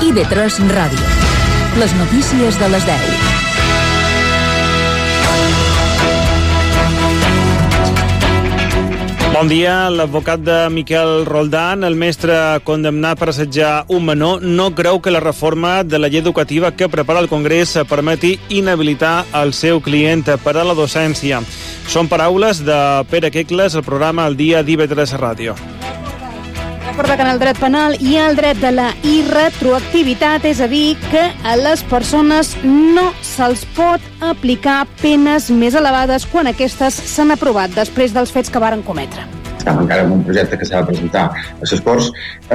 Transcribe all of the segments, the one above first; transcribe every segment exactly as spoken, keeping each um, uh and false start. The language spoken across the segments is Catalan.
I V tres Ràdio. Les notícies de les deu. Bon dia. L'advocat de Miquel Roldán, el mestre condemnat per assetjar un menor, no creu que la reforma de la llei educativa que prepara el Congrés permeti inhabilitar el seu client per a la docència. Són paraules de Pere Quecles al programa El Dia d'I V tres Ràdio. Recorda que en el dret penal hi ha el dret de la irretroactivitat, és a dir, que a les persones no se'ls pot aplicar penes més elevades quan aquestes s'han aprovat després dels fets que varen cometre. Estem encara en un projecte que s'ha de presentar a les Corts,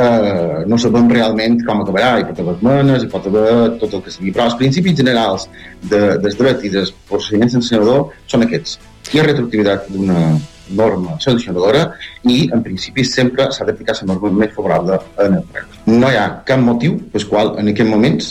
eh, no sabem realment com acabarà, hi pot haver esmenes, hi pot haver tot el que sigui, però els principis generals de, del dret i del procediment sancionador són aquests. Hi ha retroactivitat d'una norma sancionadora i, en principi, sempre s'ha d'aplicar la norma més favorable en el dret. No hi ha cap motiu pel qual, en aquests moments,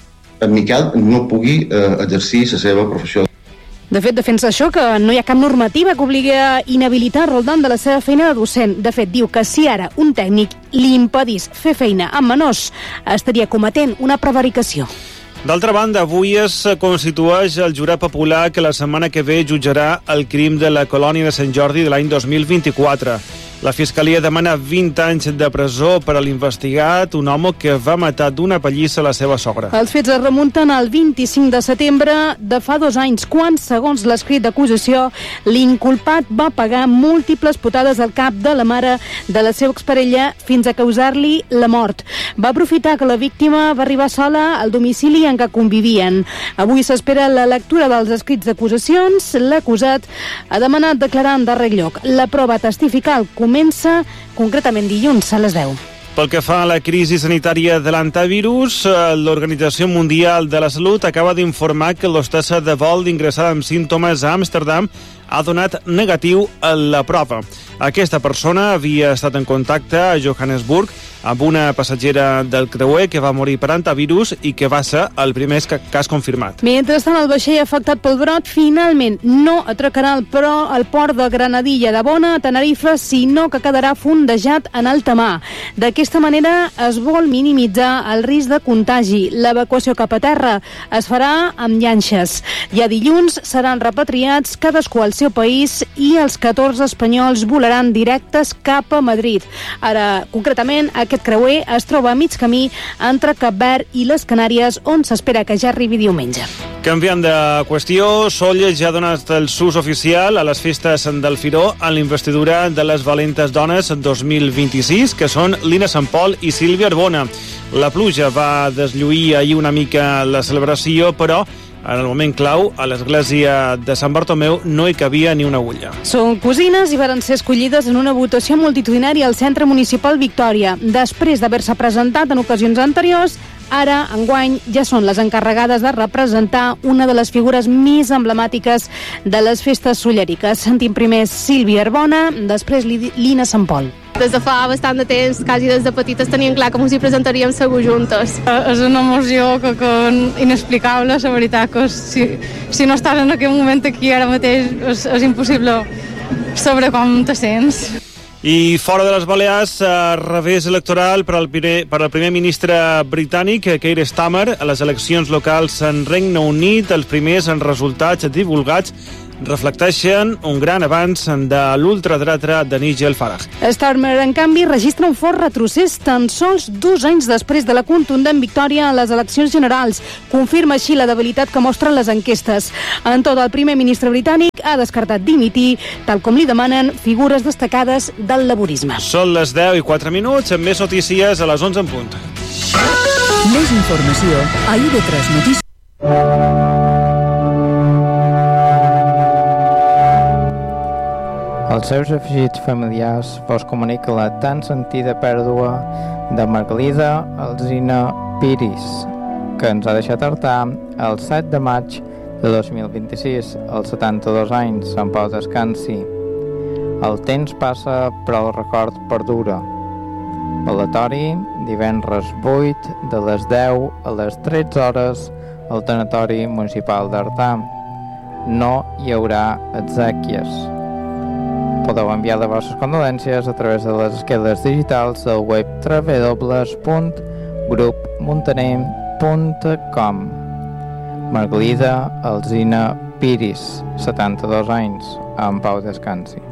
en Miquel no pugui eh, exercir la seva professió. De fet, defensa això, que no hi ha cap normativa que obligui a inhabilitar Roldán de la seva feina de docent. De fet, diu que si ara un tècnic li impedís fer feina amb menors, estaria cometent una prevaricació. D'altra banda, avui es constitueix el jurat popular que la setmana que ve jutjarà el crim de la colònia de Sant Jordi de l'any dos mil vint-i-quatre. La Fiscalia demana vint anys de presó per a l'investigat, un home que va matar d'una pallissa a la seva sogra. Els fets es remunten al vint-i-cinc de setembre de fa dos anys, quan, segons l'escrit d'acusació, l'inculpat va pagar múltiples potades al cap de la mare de la seva exparella fins a causar-li la mort. Va aprofitar que la víctima va arribar sola al domicili en què convivien. Avui s'espera la lectura dels escrits d'acusacions. L'acusat ha demanat declarar en darrer lloc. La prova testifical comença concretament dilluns a les deu. Pel que fa a la crisi sanitària de l'antivirus, l'Organització Mundial de la Salut acaba d'informar que l'hostessa de vol ingressada amb símptomes a Amsterdam ha donat negatiu a la prova. Aquesta persona havia estat en contacte a Johannesburg amb una passatgera del creuer que va morir per antivirus i que va ser el primer cas confirmat. Mentrestant, el vaixell afectat pel brot finalment no atracarà el, pro, el port de Granadilla de Bona a Tenerife, sinó que quedarà fondejat en alta mar. D'aquesta manera es vol minimitzar el risc de contagi. L'evacuació cap a terra es farà amb llanxes. Ja dilluns seran repatriats cadascú al seu país i els catorze espanyols volaran directes cap a Madrid. Ara, concretament, aquest creuer es troba a mig camí entre Cap Verd i les Canàries, on s'espera que ja arribi diumenge. Canviant de qüestió, Sóller ja ha donat el sus oficial a les festes del Firó en l'investidura de les valentes dones dos mil vint-i-sis, que són Lina Sant Pol i Sílvia Arbona. La pluja va deslluir ahir una mica la celebració, però en el moment clau, a l'església de Sant Bartomeu no hi cabia ni una agulla. Són cosines i varen ser escollides en una votació multitudinària al Centre Municipal Victòria. Després d'haver-se presentat en ocasions anteriors, ara, enguany, ja són les encarregades de representar una de les figures més emblemàtiques de les festes solleriques. Sentim primer Sílvia Arbona, després Lina Sant Pol. Des de fa bastant de temps, quasi des de petites, teníem clar que ens hi presentaríem segur juntes. És una emoció que, que inexplicable, la veritat, que si, si no estàs en aquell moment aquí ara mateix és, és impossible saber com te sents. I fora de les Balears, eh, revés electoral per al, primer, per al primer ministre britànic, Keir Starmer, a les eleccions locals en Regne Unit. Els primers resultats divulgats reflecteixen un gran avanç de l'ultradreta de Nigel Farage. Starmer, en canvi, registra un fort retrocés tan sols dos anys després de la contundent victòria a les eleccions generals. Confirma així la debilitat que mostren les enquestes. En tot, el primer ministre britànic ha descartat dimitir, tal com li demanen figures destacades del laborisme. Són les deu i quatre minuts, amb més notícies a les onze en punt. Més informació a I V tres Notícies. Els seus afegits familiars vos comunica la tan sentida pèrdua de Margalida Alsina Piris, que ens ha deixat hartar el set de maig de dos mil vint-i-sis, als setanta-dos anys, en pau descansi. El temps passa, però el record perdura. Velatori, divendres vuit, de les deu a les tretze hores, al tanatori municipal d'Artà. No hi haurà exèquies. Podeu enviar les vostres condolències a través de les esqueles digitals del web w w w punt grup muntaner punt com. Margalida Alzina Piris, setanta-dos anys, en pau descansi.